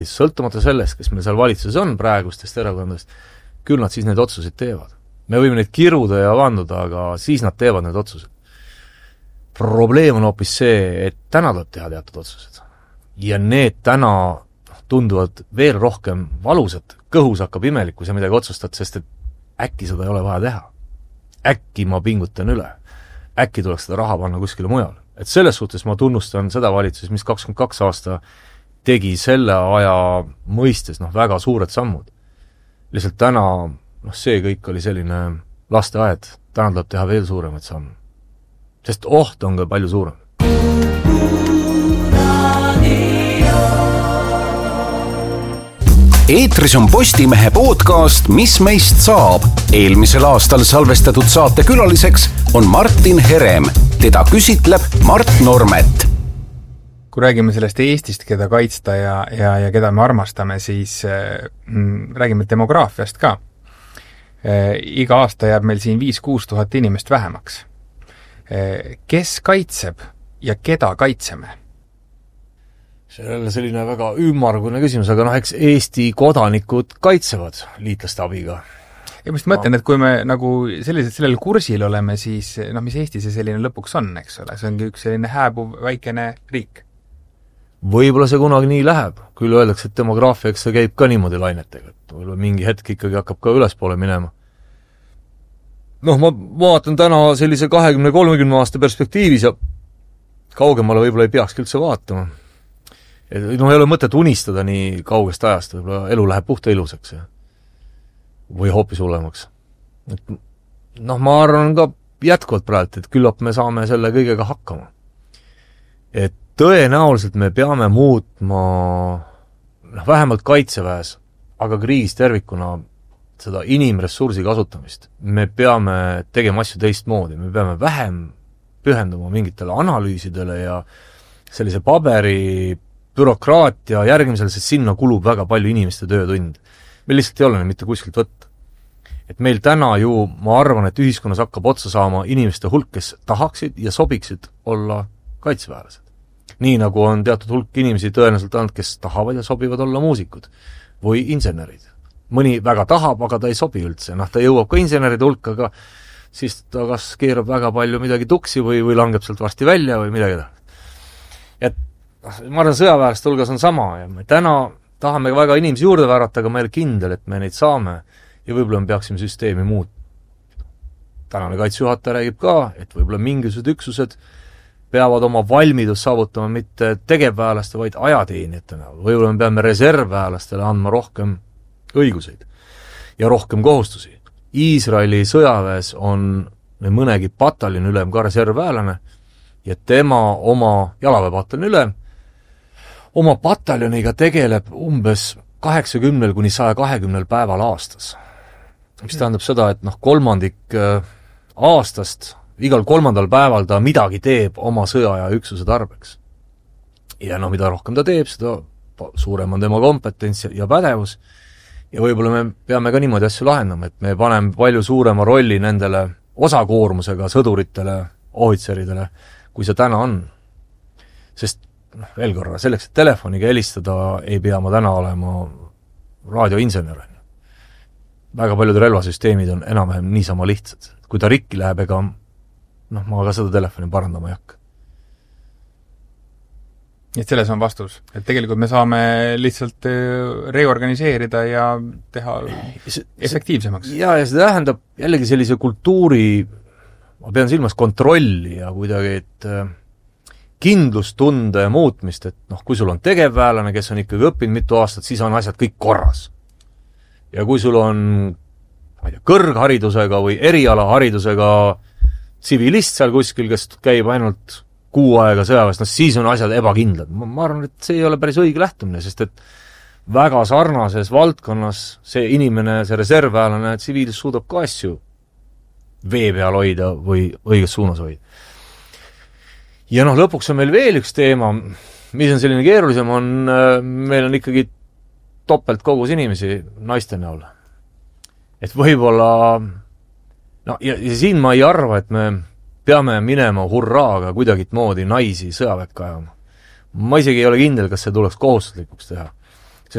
sõltumata sellest, kes meil seal valitsuses on praegustest erakondadest, küll nad siis need otsuseid teevad. Me võime neid kiruda ja vanduda, aga siis nad teevad need otsused. Probleem on hoopis see, et täna tuleb teha teatud otsused. Ja need täna tunduvad veel rohkem valusad. Kõhus hakkab imelik, kui sa midagi otsustad, sest et äkki seda ei ole vaja teha. Äkki ma pingutan üle. Äkki tuleks seda raha panna kuskile mujal. Et selles suhtes ma tunnustan seda valitsus, mis 22 aasta tegi selle aja mõistes väga suured sammud. Lihtsalt täna see kõik oli selline lasteaed. Täna tuleb teha veel suuremaid samme. Sest oht on ka palju suurem. Eetris on Postimehe podcast Mis meist saab. Eelmisel aastal salvestatud saate külaliseks on Martin Herem. Teda küsitleb Mart Normet. Kui räägime sellest Eestist, keda kaitsta ja keda me armastame, siis räägime demograafiast ka. Iga aasta jääb meil siin 5-6 tuhat inimest vähemaks. Kes kaitseb ja keda kaitseme? See on selline väga ümmargune küsimus, aga eks Eesti kodanikud kaitsevad liitlaste abiga. Ja ma mõtlen, et kui me nagu sellel kursil oleme, siis mis Eesti see selline lõpuks on, eks ole? See ongi üks selline hääbuv väikene riik. Võib-olla see kunagi nii läheb. Küll öeldakse, et demograafiaks see käib ka niimoodi lainetega. Võib-olla mingi hetk ikkagi hakkab ka ülespoole minema. Ma vaatan täna sellise 20-30 aasta perspektiivis ja kaugemale võib-olla ei peakski üldse vaatama. Ei ole mõtet unistada nii kaugest ajast, võib-olla elu läheb puhta ilusaks või hoopis hullemaks. Ma arvan ka jätkuvalt praegu, et küllap me saame selle kõigega hakkama. Et tõenäoliselt me peame muutma vähemalt kaitseväes, aga kriis tervikuna seda inimressursi kasutamist. Me peame tegema asju teistmoodi, me peame vähem pühenduma mingitele analüüsidele ja sellise paberi bürokraatia järgmisel, sest sinna kulub väga palju inimeste töötund. Meil lihtsalt ei ole mitte kuskilt võtta. Et meil täna ju, ma arvan, et ühiskonnas hakkab otsa saama inimeste hulk, kes tahaksid ja sobiksid olla kaitseväelased. Nii nagu on teatud hulk inimesi tõenäoliselt olnud, kes tahavad ja sobivad olla muusikud või insenerid. Mõni väga tahab, aga ta ei sobi üldse. Ta jõuab ka inseneride hulka, aga siis ta kas keerab väga palju midagi tuksi või langeb sealt varsti välja või midagi taha. Et ma arvan, sõjaväelaste hulgas on sama ja me täna tahame väga inimesi juurde väärata, aga ma ei ole kindel, et me neid saame ja võib-olla me peaksime süsteemi muud. Tänane kaitsejuhataja räägib ka, et võib-olla mingisugused üksused peavad oma valmidust saavutama mitte tegevväelaste, vaid ajateenijatena. Võib-olla me peame reservväelastele andma rohkem õiguseid ja rohkem kohustusi. Iisraeli sõjaväes on mõnegi pataljoni ülem ka reservväelane ja tema oma jalaväepataljoni ülem oma pataljoniga tegeleb umbes 80-120 päeval aastas. Mis tähendab seda, et kolmandik aastast, igal 3. päeval ta midagi teeb oma sõja ja üksuse tarbeks. Ja mida rohkem ta teeb, seda suurem on tema kompetents ja pädevus. Ja võib-olla me peame ka niimoodi asju lahendama, et me paneme palju suurema rolli nendele osakoormusega sõduritele, ohvitseridele, kui see täna on. Sest veel korra, selleks, et telefoniga helistada, ei pea ma täna olema raadioinsener. Väga paljud relvasüsteemid on enam-vähem niisama lihtsad. Kui ta rikki läheb, ega ma ka seda telefoni parandama ei hakka. Et selles on vastus. Et tegelikult me saame lihtsalt reorganiseerida ja teha efektiivsemaks. Ja see tähendab jällegi sellise kultuuri, ma pean silmas kontrolli ja kuidagi, et kindlustunde muutmist, et kui sul on tegevväelane, kes on ikkagi õppinud mitu aastat, siis on asjad kõik korras. Ja kui sul on kõrgharidusega või erialaharidusega tsivilist seal kuskil, kes käib ainult 6 aega sõjaväest, siis on asjad ebakindlad. Ma arvan, et see ei ole päris õige lähtumine, sest et väga sarnases valdkonnas see inimene, see reservväelane tsiviilis suudab ka asju vee peal hoida või õiges suunas hoida. Ja lõpuks on meil veel üks teema, mis on selline keerulisem, meil on ikkagi topelt kogus inimesi naiste näol. Et võib-olla, ja siin ma ei arva, et me peame minema hurraaga kuidagit moodi naisi sõjaväkka ajama. Ma isegi ei ole kindel, kas see tuleks kohustuslikuks teha.